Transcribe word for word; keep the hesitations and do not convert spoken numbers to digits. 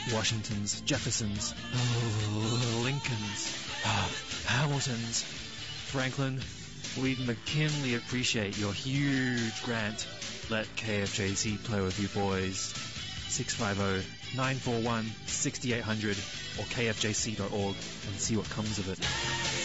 Washingtons, Jeffersons, Lincolns, Hamiltons. Franklin, we'd McKinley appreciate your huge grant. Let K F J C play with you boys. six five zero, nine four one, six eight zero zero or k f j c dot org and see what comes of it.